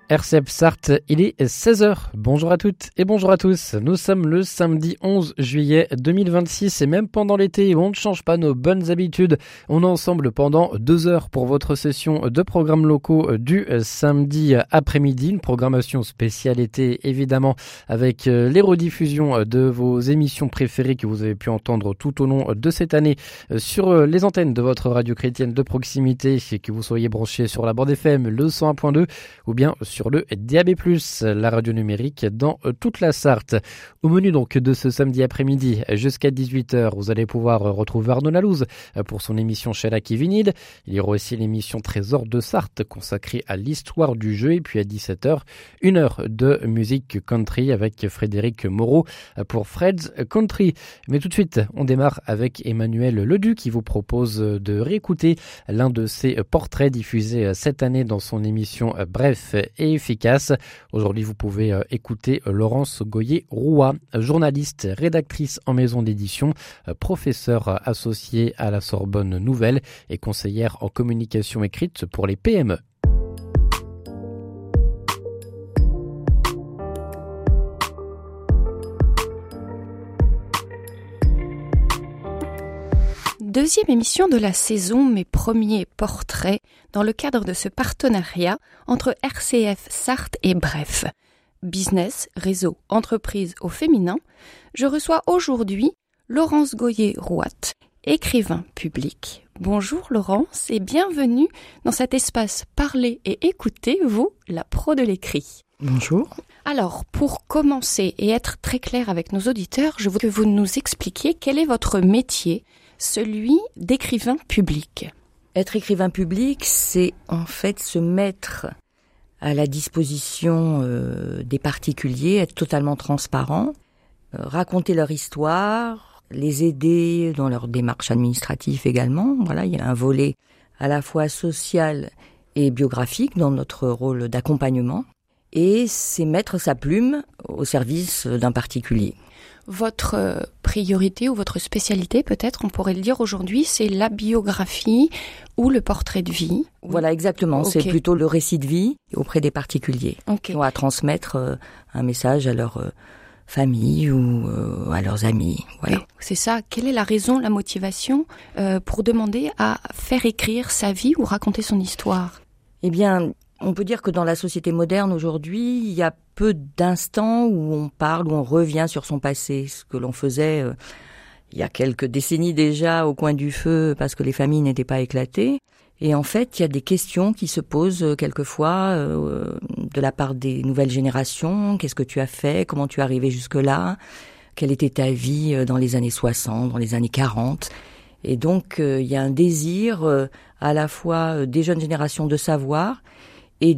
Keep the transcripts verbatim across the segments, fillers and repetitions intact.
R C F Sarthe, il est seize heures. Bonjour à toutes et bonjour à tous. Nous sommes le samedi onze juillet deux mille vingt-six et même pendant l'été, on ne change pas nos bonnes habitudes. On est ensemble pendant deux heures pour votre session de programmes locaux du samedi après-midi. Une programmation spéciale été évidemment avec les rediffusions de vos émissions préférées que vous avez pu entendre tout au long de cette année sur les antennes de votre radio chrétienne de proximité, que vous soyez branchés sur la bande F M, le cent un point deux ou bien sur le D A B plus, la radio numérique dans toute la Sarthe. Au menu donc de ce samedi après-midi jusqu'à dix-huit heures, vous allez pouvoir retrouver Arnaud Lalouse pour son émission Shellac et Vinyle. Il y aura aussi l'émission Trésor de Sarthe consacrée à l'histoire du jeu. Et puis à dix-sept heures, une heure de musique country avec Frédéric Moreau pour Fred's Country. Mais tout de suite, on démarre avec Emmanuel Leduc qui vous propose de réécouter l'un de ses portraits diffusés cette année dans son émission Bref et efficace. Aujourd'hui, vous pouvez euh, écouter Laurence Goyer-Roy, journaliste, rédactrice en maison d'édition, euh, professeure associée à la Sorbonne Nouvelle et conseillère en communication écrite pour les P M E. Deuxième émission de la saison, mes premiers portraits dans le cadre de ce partenariat entre R C F Sarthe et Bref. Business, réseau, entreprise au féminin, je reçois aujourd'hui Laurence Goyer-Roy, écrivain public. Bonjour Laurence et bienvenue dans cet espace Parler et écouter, vous, la pro de l'écrit. Bonjour. Alors, pour commencer et être très clair avec nos auditeurs, je veux que vous nous expliquiez quel est votre métier, celui d'écrivain public. Être écrivain public, c'est en fait se mettre à la disposition euh, des particuliers, être totalement transparent, euh, raconter leur histoire, les aider dans leur démarche administrative également. Voilà, il y a un volet à la fois social et biographique dans notre rôle d'accompagnement. Et c'est mettre sa plume au service d'un particulier. Votre priorité ou votre spécialité, peut-être, on pourrait le dire aujourd'hui, c'est la biographie ou le portrait de vie. Voilà, exactement. Okay. C'est plutôt le récit de vie auprès des particuliers okay. qui ont à transmettre un message à leur famille ou à leurs amis. Voilà. Oui, c'est ça. Quelle est la raison, la motivation euh, pour demander à faire écrire sa vie ou raconter son histoire ? Eh bien, on peut dire que dans la société moderne aujourd'hui, il y a peu d'instants où on parle, où on revient sur son passé, ce que l'on faisait euh, il y a quelques décennies déjà au coin du feu parce que les familles n'étaient pas éclatées. Et en fait, il y a des questions qui se posent euh, quelquefois euh, de la part des nouvelles générations. Qu'est-ce que tu as fait ? Comment tu es arrivé jusque-là ? Quelle était ta vie euh, dans les années soixante, dans les années quarante ? Et donc, euh, il y a un désir euh, à la fois euh, des jeunes générations de savoir et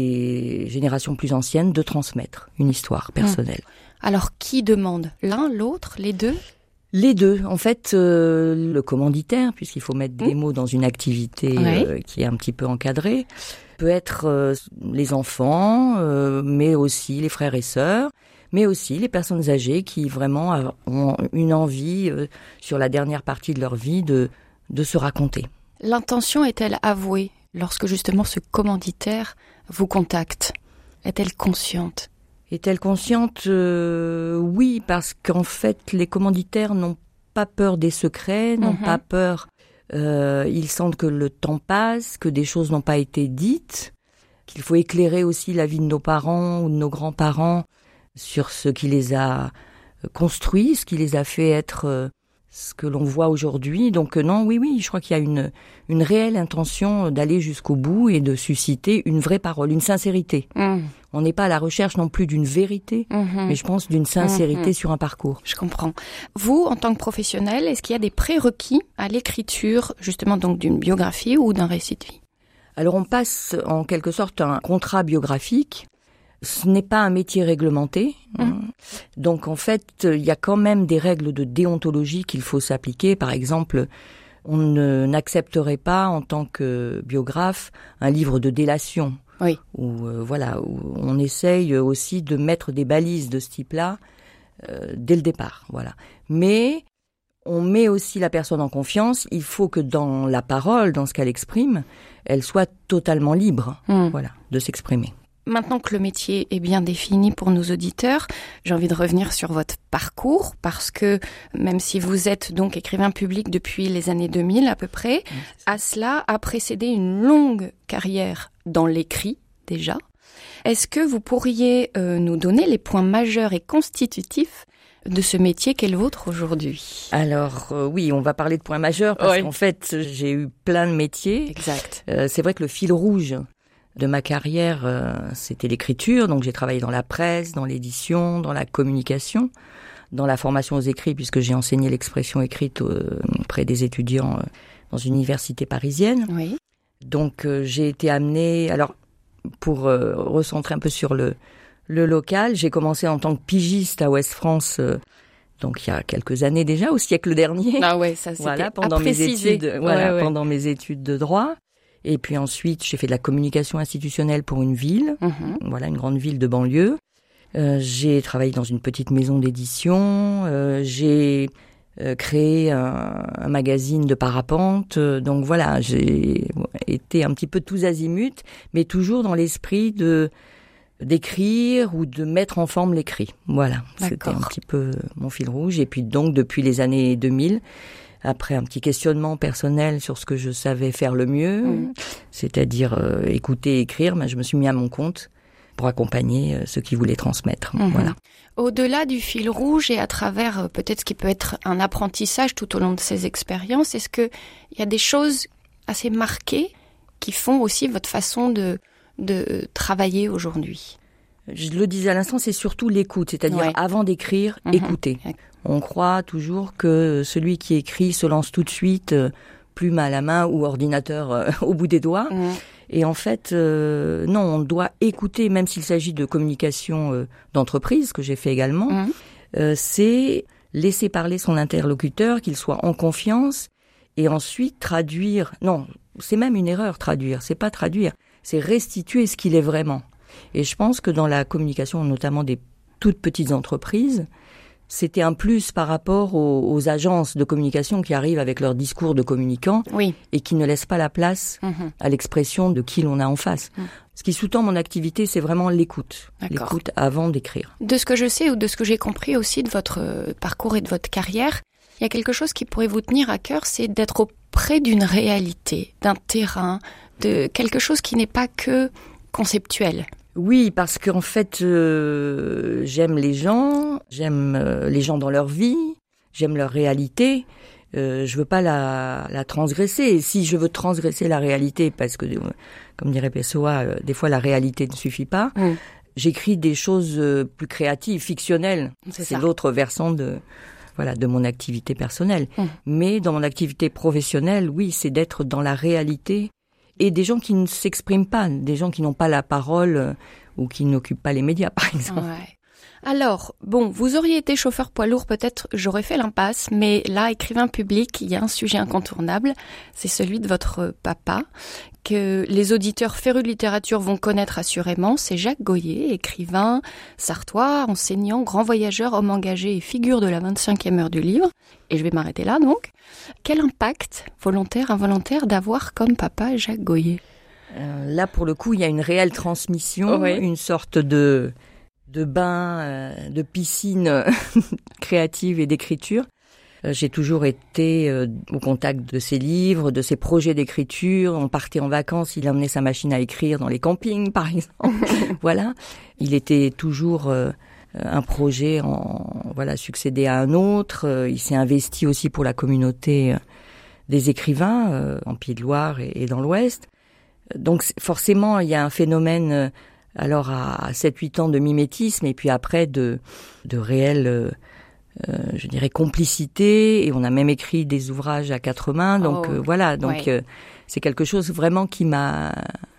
des générations plus anciennes de transmettre une histoire personnelle. Alors, qui demande ? L'un, l'autre, les deux ? Les deux. En fait, euh, le commanditaire, puisqu'il faut mettre des mots dans une activité oui. euh, qui est un petit peu encadrée, peut être euh, les enfants, euh, mais aussi les frères et sœurs, mais aussi les personnes âgées qui vraiment ont une envie, euh, sur la dernière partie de leur vie, de, de se raconter. L'intention est-elle avouée ? Lorsque justement ce commanditaire vous contacte, est-elle consciente ? Est-elle consciente ? euh, Oui, parce qu'en fait, les commanditaires n'ont pas peur des secrets, n'ont mm-hmm. pas peur. Euh, ils sentent que le temps passe, que des choses n'ont pas été dites, qu'il faut éclairer aussi la vie de nos parents ou de nos grands-parents sur ce qui les a construits, ce qui les a fait être euh, ce que l'on voit aujourd'hui. Donc euh, non, oui, oui, je crois qu'il y a une, une réelle intention d'aller jusqu'au bout et de susciter une vraie parole, une sincérité. Mmh. On n'est pas à la recherche non plus d'une vérité, mmh. mais je pense d'une sincérité mmh. sur un parcours. Je comprends. Vous, en tant que professionnel, est-ce qu'il y a des prérequis à l'écriture, justement, donc d'une biographie ou d'un récit de vie ? Alors on passe en quelque sorte un contrat biographique. Ce n'est pas un métier réglementé. Mmh. Donc, en fait, il y a quand même des règles de déontologie qu'il faut s'appliquer. Par exemple, on ne, n'accepterait pas, en tant que biographe, un livre de délation. Oui. Où, euh, voilà, où on essaye aussi de mettre des balises de ce type-là euh, dès le départ. Voilà. Mais on met aussi la personne en confiance. Il faut que dans la parole, dans ce qu'elle exprime, elle soit totalement libre, mmh. voilà, de s'exprimer. Maintenant que le métier est bien défini pour nos auditeurs, j'ai envie de revenir sur votre parcours parce que même si vous êtes donc écrivain public depuis les années deux mille à peu près, oui, à cela a précédé une longue carrière dans l'écrit déjà. Est-ce que vous pourriez euh, nous donner les points majeurs et constitutifs de ce métier qu'est le vôtre aujourd'hui? Alors euh, oui, on va parler de points majeurs parce oui. qu'en fait j'ai eu plein de métiers. Exact. Euh, c'est vrai que le fil rouge de ma carrière, euh, c'était l'écriture. Donc j'ai travaillé dans la presse, dans l'édition, dans la communication, dans la formation aux écrits, puisque j'ai enseigné l'expression écrite euh, auprès des étudiants euh, dans une université parisienne. Oui. Donc euh, j'ai été amenée... Alors, pour euh, recentrer un peu sur le, le local, j'ai commencé en tant que pigiste à Ouest France, euh, donc il y a quelques années déjà, au siècle dernier. Ah ouais, ça c'était voilà, pendant à mes préciser. études, voilà, ouais, ouais. pendant mes études de droit. Et puis ensuite, j'ai fait de la communication institutionnelle pour une ville, mm-hmm. voilà, une grande ville de banlieue. Euh, j'ai travaillé dans une petite maison d'édition. Euh, j'ai euh, créé un, un magazine de parapente. Euh, donc voilà, j'ai été un petit peu tous azimuts, mais toujours dans l'esprit de d'écrire ou de mettre en forme l'écrit. Voilà, D'accord. C'était un petit peu mon fil rouge. Et puis donc, depuis les années deux mille, après un petit questionnement personnel sur ce que je savais faire le mieux, mmh. c'est-à-dire euh, écouter et écrire, ben, je me suis mis à mon compte pour accompagner euh, ceux qui voulaient transmettre. Mmh. Voilà. Au-delà du fil rouge et à travers euh, peut-être ce qui peut être un apprentissage tout au long de ces expériences, est-ce qu'il y a des choses assez marquées qui font aussi votre façon de, de travailler aujourd'hui? Je le disais à l'instant, c'est surtout l'écoute, c'est-à-dire ouais. avant d'écrire, mmh. écouter. On croit toujours que celui qui écrit se lance tout de suite, euh, plume à la main ou ordinateur euh, au bout des doigts. Mmh. Et en fait, euh, non, on doit écouter, même s'il s'agit de communication euh, d'entreprise, que j'ai fait également. Mmh. Euh, c'est laisser parler son interlocuteur, qu'il soit en confiance, et ensuite traduire. Non, c'est même une erreur, traduire. C'est pas traduire, c'est restituer ce qu'il est vraiment. Et je pense que dans la communication, notamment des toutes petites entreprises, c'était un plus par rapport aux, aux agences de communication qui arrivent avec leur discours de communicants oui. et qui ne laissent pas la place mmh. à l'expression de qui l'on a en face. Mmh. Ce qui sous-tend mon activité, c'est vraiment l'écoute. D'accord. L'écoute avant d'écrire. De ce que je sais ou de ce que j'ai compris aussi de votre parcours et de votre carrière, il y a quelque chose qui pourrait vous tenir à cœur, c'est d'être auprès d'une réalité, d'un terrain, de quelque chose qui n'est pas que conceptuel. Oui, parce qu'en fait, euh, j'aime les gens, j'aime euh, les gens dans leur vie, j'aime leur réalité. Euh, je veux pas la, la transgresser. Et si je veux transgresser la réalité, parce que, euh, comme dirait Pessoa, euh, des fois la réalité ne suffit pas, mmh. j'écris des choses euh, plus créatives, fictionnelles. C'est, C'est ça. l'autre versant de, voilà, de mon activité personnelle. Mmh. Mais dans mon activité professionnelle, oui, c'est d'être dans la réalité. Et des gens qui ne s'expriment pas, des gens qui n'ont pas la parole euh, ou qui n'occupent pas les médias, par exemple. Ouais. Alors, bon, vous auriez été chauffeur poids lourd, peut-être j'aurais fait l'impasse, mais là, écrivain public, il y a un sujet incontournable, c'est celui de votre papa, que les auditeurs férus de littérature vont connaître assurément, c'est Jacques Goyer, écrivain, sartois, enseignant, grand voyageur, homme engagé et figure de la vingt-cinquième heure du livre. Et je vais m'arrêter là, donc. Quel impact, volontaire, involontaire, d'avoir comme papa Jacques Goyer ? euh, Là, pour le coup, il y a une réelle transmission, oh oui. une sorte de... de bain, euh, de piscine créative et d'écriture. Euh, j'ai toujours été euh, au contact de ses livres, de ses projets d'écriture. On partait en vacances, il emmenait sa machine à écrire dans les campings, par exemple. Voilà. Il était toujours euh, un projet en voilà succédé à un autre. Euh, il s'est investi aussi pour la communauté euh, des écrivains euh, en Pied-de-Loire et, et dans l'Ouest. Donc forcément, il y a un phénomène euh, alors à sept huit ans de mimétisme et puis après de de réelle euh, euh, je dirais complicité, et on a même écrit des ouvrages à quatre mains, donc oh, euh, voilà, donc ouais. euh, c'est quelque chose vraiment qui m'a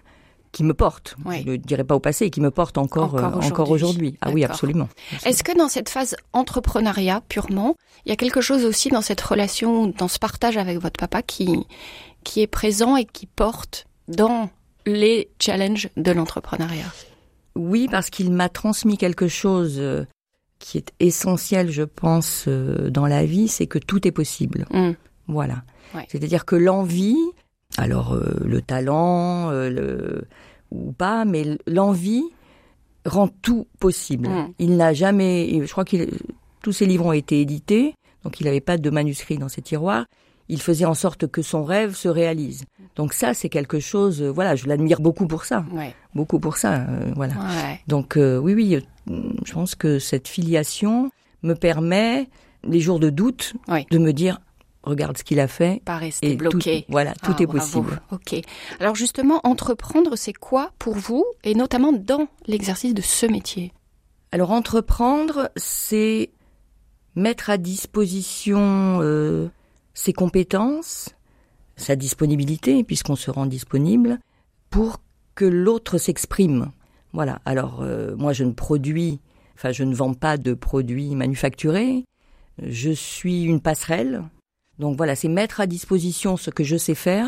qui me porte. Ouais. Je ne le dirais pas au passé, qui me porte encore encore, euh, aujourd'hui. encore aujourd'hui. Ah D'accord. oui, absolument. Est-ce que dans cette phase entrepreneuriat purement, il y a quelque chose aussi dans cette relation, dans ce partage avec votre papa qui qui est présent et qui porte dans les challenges de l'entrepreneuriat? Oui, parce qu'il m'a transmis quelque chose euh, qui est essentiel, je pense, euh, dans la vie, c'est que tout est possible. Mmh. Voilà. Ouais. C'est-à-dire que l'envie, alors euh, le talent, euh, le, ou pas, mais l'envie rend tout possible. Mmh. Il n'a jamais, je crois que tous ses livres ont été édités, donc il n'avait pas de manuscrit dans ses tiroirs. Il faisait en sorte que son rêve se réalise. Donc ça, c'est quelque chose, euh, voilà, je l'admire beaucoup pour ça. Ouais. Beaucoup pour ça, euh, voilà. Ouais. Donc euh, oui, oui, euh, je pense que cette filiation me permet, les jours de doute, oui. de me dire, regarde ce qu'il a fait. Pas rester bloqué. Tout, voilà, tout ah, est bravo. possible. Ok. Alors justement, entreprendre, c'est quoi pour vous, et notamment dans l'exercice de ce métier ? Alors entreprendre, c'est mettre à disposition euh, ses compétences, sa disponibilité, puisqu'on se rend disponible, pour que l'autre s'exprime. Voilà. Alors, euh, moi, je ne produis, enfin, je ne vends pas de produits manufacturés. Je suis une passerelle. Donc voilà, c'est mettre à disposition ce que je sais faire.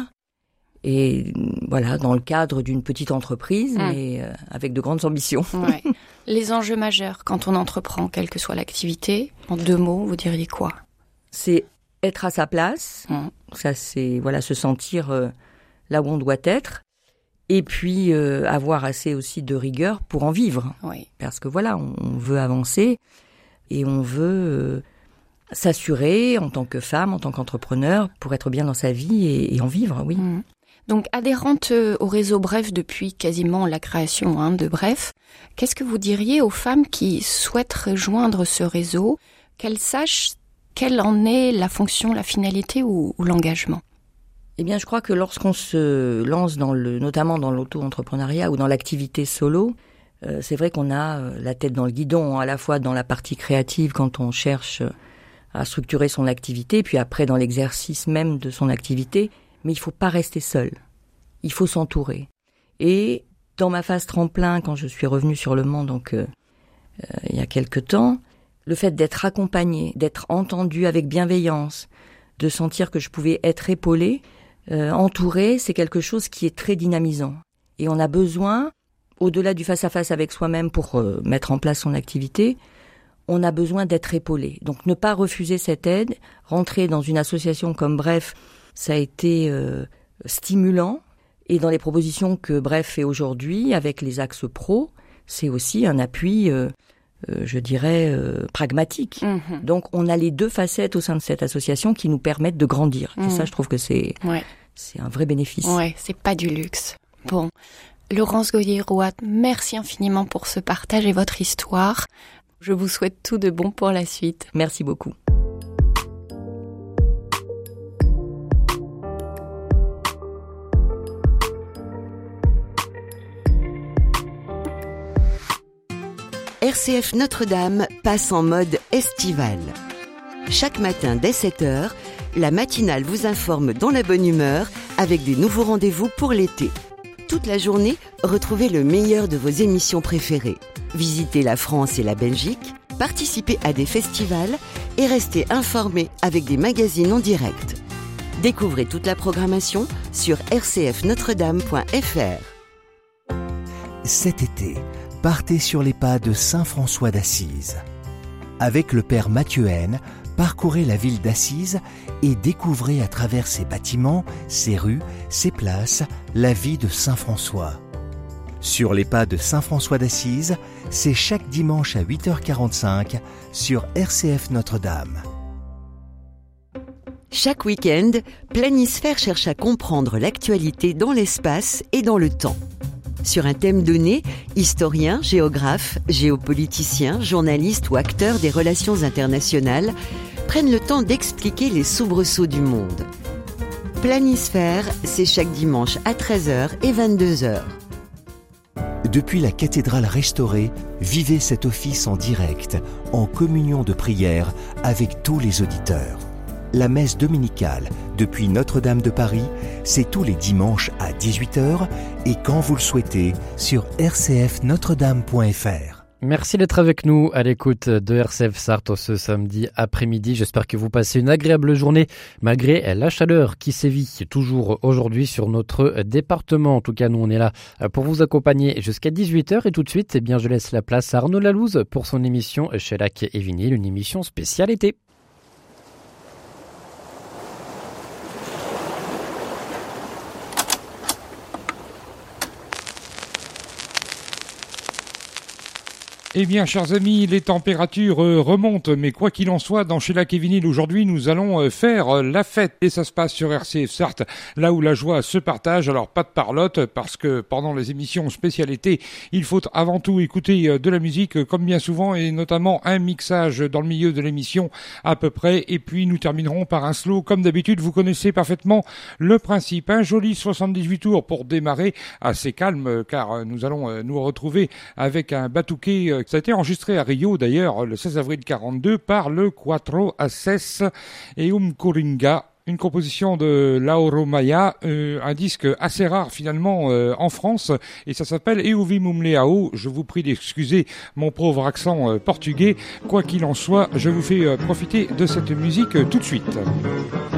Et voilà, dans le cadre d'une petite entreprise, mmh. mais euh, avec de grandes ambitions. Ouais. Les enjeux majeurs quand on entreprend, quelle que soit l'activité, en deux mots, vous diriez quoi ? C'est être à sa place, mmh. ça c'est voilà se sentir euh, là où on doit être, et puis euh, avoir assez aussi de rigueur pour en vivre, oui. parce que voilà on, on veut avancer et on veut euh, s'assurer en tant que femme, en tant qu'entrepreneur, pour être bien dans sa vie et, et en vivre, oui. Mmh. Donc adhérente au réseau Bref depuis quasiment la création hein, de Bref, qu'est-ce que vous diriez aux femmes qui souhaitent rejoindre ce réseau, qu'elles sachent quelle en est la fonction, la finalité ou, ou l'engagement ? Eh bien, je crois que lorsqu'on se lance dans le, notamment dans l'auto-entrepreneuriat ou dans l'activité solo, euh, c'est vrai qu'on a euh, la tête dans le guidon, à la fois dans la partie créative quand on cherche à structurer son activité, puis après dans l'exercice même de son activité. Mais il ne faut pas rester seul. Il faut s'entourer. Et dans ma phase tremplin, quand je suis revenue sur le Mans, donc euh, euh, il y a quelque temps, le fait d'être accompagnée, d'être entendue avec bienveillance, de sentir que je pouvais être épaulée, euh, entourée, c'est quelque chose qui est très dynamisant. Et on a besoin, au-delà du face-à-face avec soi-même pour euh, mettre en place son activité, on a besoin d'être épaulé. Donc ne pas refuser cette aide, rentrer dans une association comme Bref, ça a été euh, stimulant. Et dans les propositions que Bref fait aujourd'hui, avec les axes pro, c'est aussi un appui, euh, euh, je dirais, euh, pragmatique. Mmh. Donc on a les deux facettes au sein de cette association qui nous permettent de grandir. Mmh. Et ça, je trouve que c'est, ouais. c'est un vrai bénéfice. Ouais, c'est pas du luxe. Bon, Laurence Goyer-Rouat, merci infiniment pour ce partage et votre histoire. Je vous souhaite tout de bon pour la suite. Merci beaucoup. R C F Notre-Dame passe en mode estival. Chaque matin dès sept heures, la matinale vous informe dans la bonne humeur avec des nouveaux rendez-vous pour l'été. Toute la journée, retrouvez le meilleur de vos émissions préférées. Visitez la France et la Belgique, participez à des festivals et restez informés avec des magazines en direct. Découvrez toute la programmation sur r c f notre dame point f r. Cet été, partez sur les pas de Saint François d'Assise. Avec le père Mathieu Haine, parcourez la ville d'Assise et découvrez à travers ses bâtiments, ses rues, ses places, la vie de Saint François. Sur les pas de Saint François d'Assise, c'est chaque dimanche à huit heures quarante-cinq sur R C F Notre-Dame. Chaque week-end, Planisphère cherche à comprendre l'actualité dans l'espace et dans le temps. Sur un thème donné, historiens, géographes, géopoliticiens, journalistes ou acteurs des relations internationales prennent le temps d'expliquer les soubresauts du monde. Planisphère, c'est chaque dimanche à treize heures et vingt-deux heures. Depuis la cathédrale restaurée, vivez cet office en direct, en communion de prière avec tous les auditeurs. La messe dominicale depuis Notre-Dame de Paris, c'est tous les dimanches à dix-huit heures et quand vous le souhaitez sur r c f notre dame point f r. Merci d'être avec nous à l'écoute de R C F Sarthe ce samedi après-midi. J'espère que vous passez une agréable journée malgré la chaleur qui sévit toujours aujourd'hui sur notre département. En tout cas, nous on est là pour vous accompagner jusqu'à dix-huit heures et tout de suite, eh bien, je laisse la place à Arnaud Lalouse pour son émission Shellac et Vinyle, une émission spéciale été. Eh bien, chers amis, les températures euh, remontent, mais quoi qu'il en soit, dans Chez Lac et Vinyle, aujourd'hui, nous allons euh, faire euh, la fête. Et ça se passe sur R C F Sarthe, là où la joie se partage. Alors, pas de parlotte, parce que pendant les émissions spécialités, il faut avant tout écouter euh, de la musique, euh, comme bien souvent, et notamment un mixage dans le milieu de l'émission à peu près. Et puis, nous terminerons par un slow. Comme d'habitude, vous connaissez parfaitement le principe. Un joli soixante-dix-huit tours pour démarrer, assez calme, euh, car euh, nous allons euh, nous retrouver avec un batouquet euh, ça a été enregistré à Rio d'ailleurs le seize avril quarante-deux par le Quattro Asses et Um Coringa, une composition de Lauro Maia, euh, un disque assez rare finalement euh, en France, et ça s'appelle Eu Vi Mum Leao. Je vous prie d'excuser mon pauvre accent euh, portugais. Quoi qu'il en soit, je vous fais euh, profiter de cette musique euh, tout de suite.